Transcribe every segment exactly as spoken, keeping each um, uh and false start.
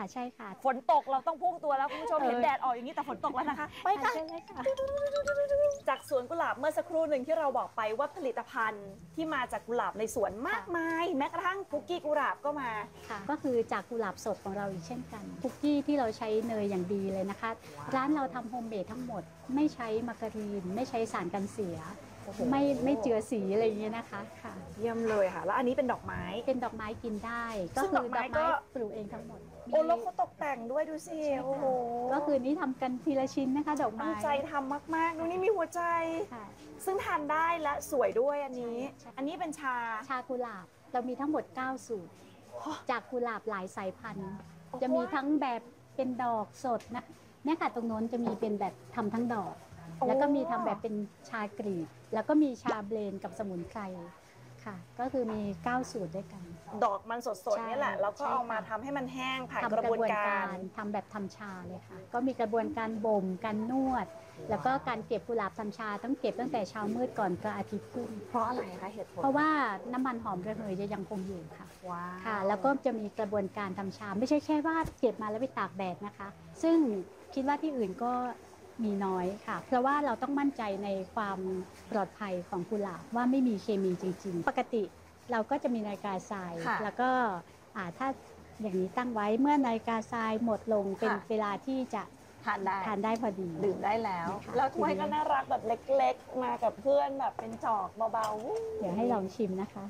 ใช่ค่ะฝนตกเราต้องพุ่งตัวแล้วคุณผู้ชมเห็นแดดออกอย่างนี้แต่ฝนตกแล้วนะคะไปค่ะจากสวนกุหลาบเมื่อสักครู่หนึ่งที่เราบอกไปว่าผลิตภัณฑ์ที่มาจากกุหลาบในสวนมากมายแม้กระทั่งคุกกี้กุหลาบก็มาค่ะก็คือจากกุหลาบสดของเราอีกเช่นกันคุกกี้ที่เราใช้เนยอย่างดีเลยนะคะร้านเราทำโฮมเมดทั้งหมดไม่ใช้มาการีนไม่ใช้สารกันเสียไม่ไม่เจือสีอะไรอย่างเงี้ยนะคะค่ะเยี่ยมเลยค่ะแล้วอันนี้เป็นดอกไม้เป็นดอกไม้กินได้ก็คือดอกไม้ปลูกเองทั้งหมดโอ้แล้วเขาตกแต่งด้วยดูสิโอ้โหก็คือนี่ทำกันทีละชิ้นนะคะดอกไม้ตั้งใจทำมากๆดูนี่มีหัวใจซึ่งทานได้และสวยด้วยอันนี้อันนี้เป็นชาชากุหลาบเรามีทั้งหมดเก้าสูตรจากกุหลาบหลายสายพันธุ์จะมีทั้งแบบเป็นดอกสดนะเนี่ยค่ะตรงโน้นจะมีเป็นแบบทำทั้งดอกแล้วก็มีทำแบบเป็นชากรีดแล้วก็มีชาเบลนกับสมุนไพรค่ะก็คือมีเก้าสูตรด้วยกันดอกมันสดๆนี่แหละแล้วก็เอามาทำให้มันแห้งผ่านกระบวนการทำแบบทำชาเลยค่ะก็มีกระบวนการบ่มการนวดแล้วก็การเก็บกุหลาบทำชาต้องเก็บตั้งแต่เช้ามืดก่อนพระอาทิตย์ขึ้นเพราะอะไรคะเหตุผลเพราะว่าน้ำมันหอมระเหยจะยังคงอยู่ค่ะว้าวค่ะแล้วก็จะมีกระบวนการทำชาไม่ใช่แค่ว่าเก็บมาแล้วไปตากแดดนะคะซึ่งคิดว่าที่อื่นก็มีน้อยค่ะเพราะว่าเราต้องมั่นใจในความปลอดภัยของกุหลาบว่าไม่มีเคมีจริงๆปกติเราก็จะมีนาฬิกาทรายแล้วก็ถ้าอย่างนี้ตั้งไว้เมื่อนาฬิกาทรายหมดลงเป็นเวลาที่จะทานได้ทานได้พอดีดื่มได้แล้วแล้วถ้วยก็น่ารักแบบเล็กๆมากับเพื่อนแบบเป็นจอกเบาๆเดี๋ยวให้ลองชิมนะคะ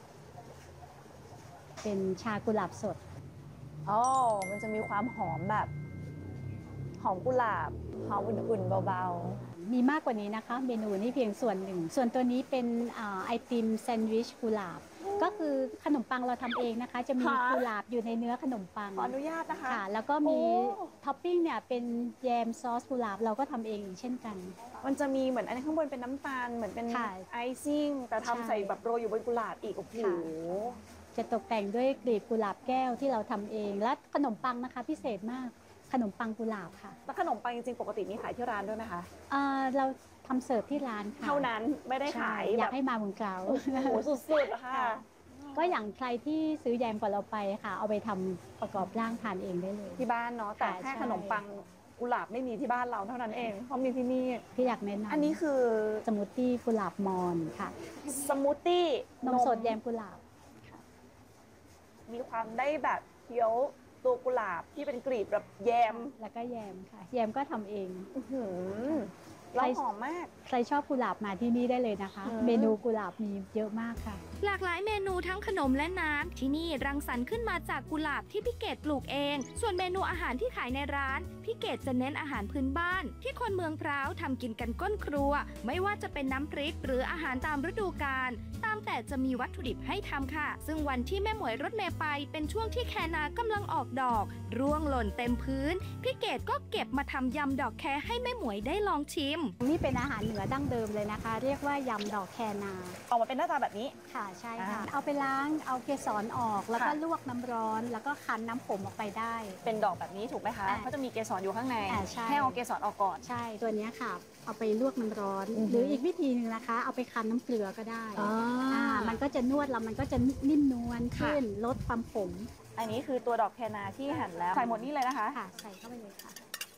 เป็นชากุหลาบสดอ๋อมันจะมีความหอมแบบหอมกุหลาบหอมอุ่นๆเบาๆมีมากกว่านี้นะคะเมนูนี้เพียงส่วนหนึ่งส่วนตัวนี้เป็นไอติมแซนด์วิชกุหลาบก็คือขนมปังเราทำเองนะคะจะมีกุหลาบอยู่ในเนื้อขนมปังขออนุญาตนะคะค่ะแล้วก็มีท็อปปิ้งเนี่ยเป็นแยมซอสกุหลาบเราก็ทำเองเช่นกันมันจะมีเหมือนอันนี้ข้างบนเป็นน้ำตาลเหมือนเป็นไอซิ่งแต่ทำใส่แบบโรยอยู่บนกุหลาบอีกโอ้โหจะตกแต่งด้วยกลีบกุหลาบแก้วที่เราทำเองและขนมปังนะคะพิเศษมากขนมปังกุหลาบค่ะแล้วขนมปังจริงๆปกติมีขายที่ร้านด้วยไหมคะเราทำเสิร์ฟที่ร้านค่ะเท่านั้นไม่ได้ขายอยากให้มาเมืองเก่าโอ้โหสุดๆค่ะก็อย่างใครที่ซื้อแยมกว่าเราไปค่ะเอาไปทำประกอบร่างทานเองได้เลยที่บ้านเนาะแต่แค่ขนมปังกุหลาบไม่มีที่บ้านเราเท่านั้นเองเพราะมีที่นี่ที่อยากแนะนำอันนี้คือสมูทตี้กุหลาบมอนค่ะสมูทตี้นมสดแยมกุหลาบมีความได้แบบเคี้ยวตัวกุหลาบที่เป็นกลีบแบบแยมแล้วก็แยมค่ะแยมก็ทำเองแล้วหอมมากใครชอบกุหลาบมาที่นี่ได้เลยนะคะเมนูกุหลาบมีเยอะมากค่ะหลากหลายเมนูทั้งขนมและน้ำที่นี่รังสรรค์ขึ้นมาจากกุหลาบที่พี่เกดปลูกเองส่วนเมนูอาหารที่ขายในร้านพี่เกดจะเน้นอาหารพื้นบ้านที่คนเมืองพร้าวทำกินกันก้นครัวไม่ว่าจะเป็นน้ำพริกหรืออาหารตามฤดูกาลตามแต่จะมีวัตถุดิบให้ทำค่ะซึ่งวันที่แม่หมวยรถเมย์ไปเป็นช่วงที่แคนากำลังออกดอกร่วงหล่นเต็มพื้นพี่เกดก็เก็บมาทำยำดอกแคให้แม่หมวยได้ลองชิมนี่เป็นอาหารเหนือดั้งเดิมเลยนะคะเรียกว่ายำดอกแคนาออกมาเป็นหน้าตาแบบนี้ค่ะใช่ค่ะเอาไปล้างเอาเกสรออกแล้วก็ลวกน้ำร้อนแล้วก็คั้นน้ำขมออกไปได้เป็นดอกแบบนี้ถูกไหมคะเขาจะมีเกสรอยู่ข้างในให้เอาเกสรออกก่อนใช่ตัวนี้ค่ะเอาไปลวกน้ำร้อนหรืออีกวิธีหนึ่งนะคะเอาไปคั้นน้ำเกลือก็ได้อ่ามันก็จะนวดแล้วมันก็จะนิ่มนวลขึ้นลดความขมอันนี้คือตัวดอกแคนาที่หั่นแล้วใส่หมดนี่เลยนะคะค่ะใส่เข้าไปเลยค่ะ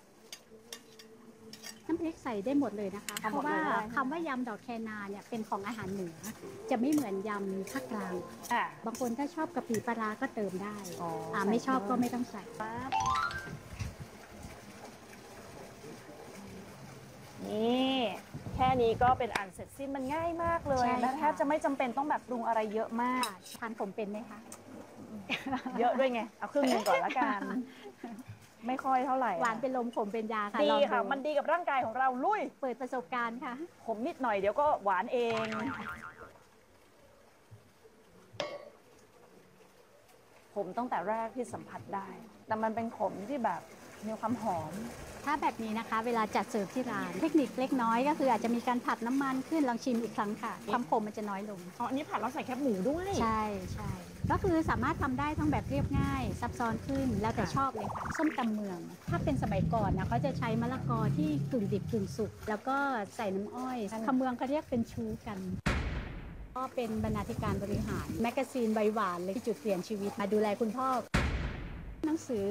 น้ำพริกใส่ได้หมดเลยนะคะเพราะว่าคำว่ายำดอกแคนาเนี่ยเป็นของอาหารเหนือจะไม่เหมือนยำภาคกลางบางคนถ้าชอบกะปิปลาก็เติมได้อ่าไม่ชอบก็ไม่ต้องใส่นี่แค่นี้ก็เป็นอันเสร็จสิ้นมันง่ายมากเลยและแทบจะไม่จำเป็นต้องแบบปรุงอะไรเยอะมากทานผมเป็นไหมคะเยอะด้วยไงเอาครึ่งหนึ่งก่อนละกันไม่ค่อยเท่าไหร่หวานเป็นลมขมเป็นยาค่ะดีค่ะมันดีกับร่างกายของเราลุยเปิดประสบการณ์ค่ะขมนิดหน่อยเดี๋ยวก็หวานเองขมตั้งแต่แรกที่สัมผัสได้แต่มันเป็นขมที่แบบมีความหอมถ้าแบบนี้นะคะเวลาจัดเสิร์ฟที่ร้านเทคนิคเล็กน้อยก็คืออาจจะมีการผัดน้ำมันขึ้นลองชิมอีกครั้งค่ะความขมมันจะน้อยลงอ๋ออันนี้ผัดแล้วใส่แคบหมูด้วยใช่ใช่ก็คือสามารถทำได้ทั้งแบบเรียบง่ายซับซ้อนขึ้นแล้วแต่ชอบเลยค่ะส้มตำเมืองถ้าเป็นสมัยก่อนนะเขาจะใช้มะละกอที่กึ่งดิบกึ่งสุกแล้วก็ใส่น้ำอ้อยคำเมืองเขาเรียกเป็นชูกันก็เป็นบรรณาธิการบริหารแมกกาซีนใบหวานเลยที่จุดเปลี่ยนชีวิตมาดูแลคุณพ่อหนังสือ